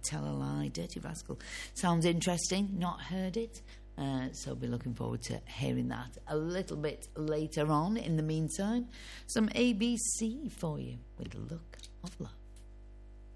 Tell a Lie, Dirty Rascal. Sounds interesting, not heard it. So be looking forward to hearing that a little bit later on. In the meantime, some ABC for you with Look of Love.